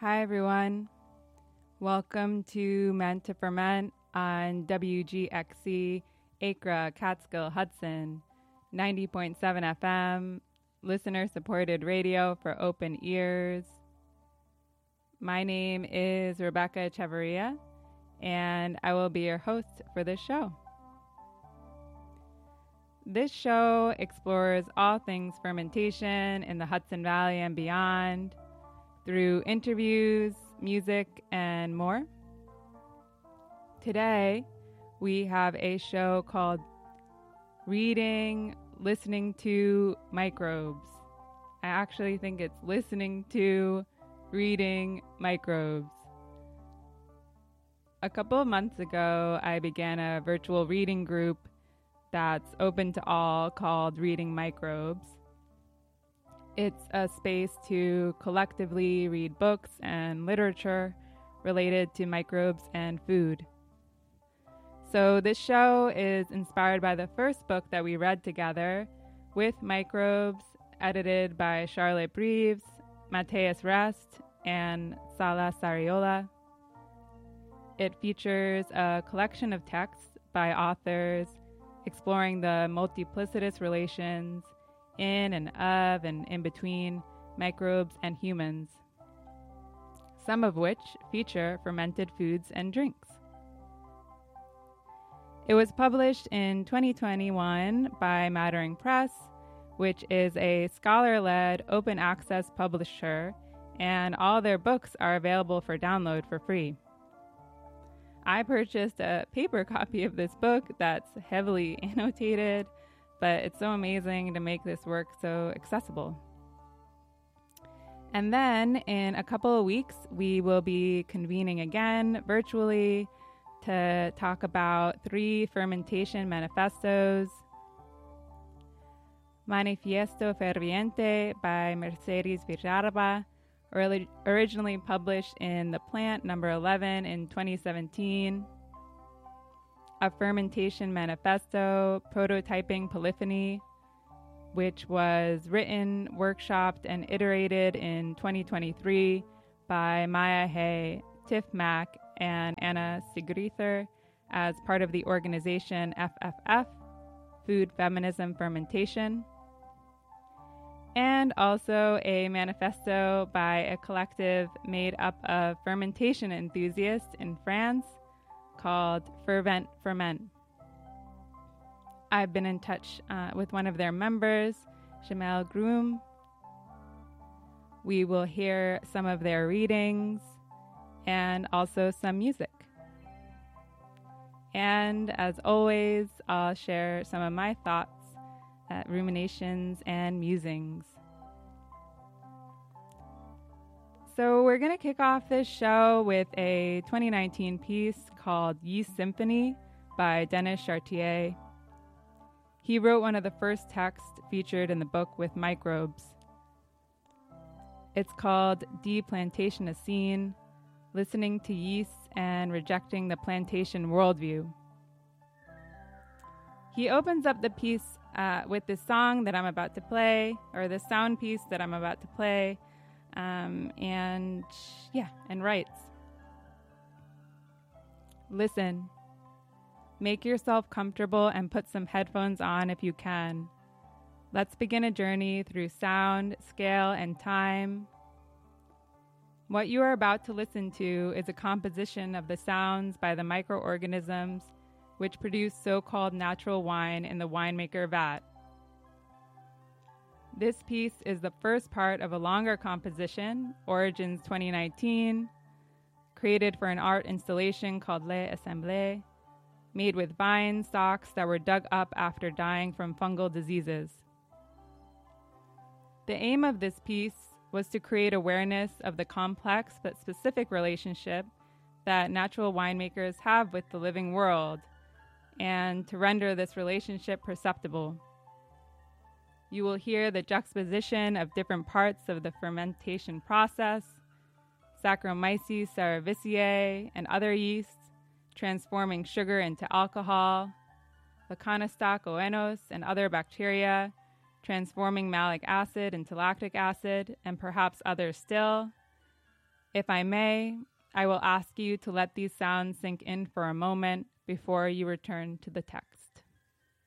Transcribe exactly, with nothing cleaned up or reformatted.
Hi, everyone. Welcome to Meant to Ferment on W G X C, Acra, Catskill, Hudson, ninety point seven F M, listener-supported radio for open ears. My name is Rebecca Echevarria, and I will be your host for this show. This show explores all things fermentation in the Hudson Valley and beyond through interviews, music, and more. Today, we have a show called Reading, Listening to Microbes. I actually think it's listening to, reading microbes. A couple of months ago, I began a virtual reading group that's open to all called Reading Microbes. It's a space to collectively read books and literature related to microbes and food. So this show is inspired by the first book that we read together, With Microbes, edited by Charlotte Breves, Matthias Rest, and Sala Sariola. It features a collection of texts by authors exploring the multiplicitous relations in and of and in between microbes and humans, some of which feature fermented foods and drinks. It was published in twenty twenty-one by Mattering Press, which is a scholar-led open access publisher, and all their books are available for download for free. I purchased a paper copy of this book that's heavily annotated, but it's so amazing to make this work so accessible. And then in a couple of weeks, we will be convening again virtually to talk about three fermentation manifestos. Manifiesto Ferviente by Mercedes Villalba, originally published in The Plant number eleven in twenty seventeen. A Fermentation Manifesto, Prototyping Polyphony, which was written, workshopped, and iterated in twenty twenty-three by Maya Hay, Tiff Mack, and Anna Sigrither as part of the organization F F F, Food Feminism Fermentation. And also a manifesto by a collective made up of fermentation enthusiasts in France called Fervent Ferment. I've been in touch uh, with one of their members, Jamel Groom. We will hear some of their readings and also some music. And as always, I'll share some of my thoughts, uh, ruminations, and musings. So we're going to kick off this show with a twenty nineteen piece called Yeast Symphony by Denis Chartier. He wrote one of the first texts featured in the book With Microbes. It's called Deplantationocene, Listening to Yeasts and Rejecting the Plantation Worldview. He opens up the piece uh, with this song that I'm about to play, or the sound piece that I'm about to play, Um, and yeah, and writes, "Listen, make yourself comfortable and put some headphones on if you can. Let's begin a journey through sound, scale, and time. What you are about to listen to is a composition of the sounds by the microorganisms which produce so-called natural wine in the winemaker vat. This piece is the first part of a longer composition, Origins twenty nineteen, created for an art installation called Les Assemblées, made with vine stalks that were dug up after dying from fungal diseases. The aim of this piece was to create awareness of the complex but specific relationship that natural winemakers have with the living world, and to render this relationship perceptible. You will hear the juxtaposition of different parts of the fermentation process, Saccharomyces cerevisiae and other yeasts, transforming sugar into alcohol, Lacanostac oenos and other bacteria, transforming malic acid into lactic acid, and perhaps others still, If I may, I will ask you to let these sounds sink in for a moment before you return to the text.